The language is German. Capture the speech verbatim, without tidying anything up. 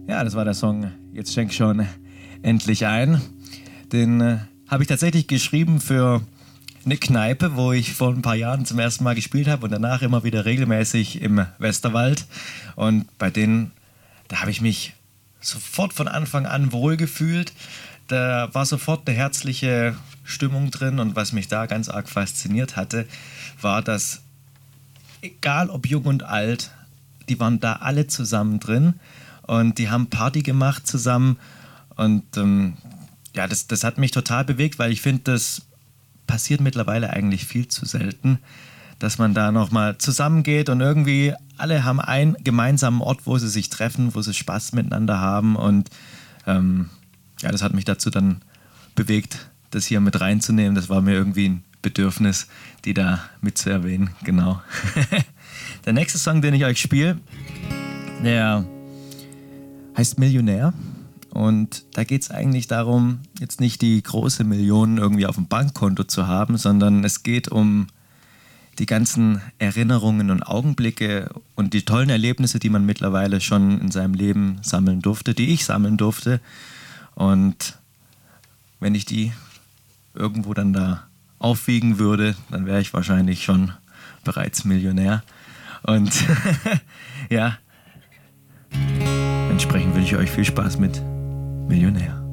Ja, das war der Song Jetzt schenk schon endlich ein. Den äh, habe ich tatsächlich geschrieben für eine Kneipe, wo ich vor ein paar Jahren zum ersten Mal gespielt habe und danach immer wieder regelmäßig im Westerwald. Und bei denen, da habe ich mich sofort von Anfang an wohlgefühlt. Da war sofort eine herzliche Stimmung drin und was mich da ganz arg fasziniert hatte, war, dass egal ob jung und alt, die waren da alle zusammen drin und die haben Party gemacht zusammen und ähm, ja, das, das hat mich total bewegt, weil ich finde, das passiert mittlerweile eigentlich viel zu selten, dass man da nochmal zusammengeht und irgendwie alle haben einen gemeinsamen Ort, wo sie sich treffen, wo sie Spaß miteinander haben und ähm, ja, das hat mich dazu dann bewegt, das hier mit reinzunehmen. Das war mir irgendwie ein Bedürfnis, die da mit zu erwähnen, genau. Der nächste Song, den ich euch spiele, der heißt Millionär. Und da geht es eigentlich darum, jetzt nicht die große Millionen irgendwie auf dem Bankkonto zu haben, sondern es geht um die ganzen Erinnerungen und Augenblicke und die tollen Erlebnisse, die man mittlerweile schon in seinem Leben sammeln durfte, die ich sammeln durfte. Und wenn ich die irgendwo dann da aufwiegen würde, dann wäre ich wahrscheinlich schon bereits Millionär. Und ja, entsprechend wünsche ich euch viel Spaß mit Millionär.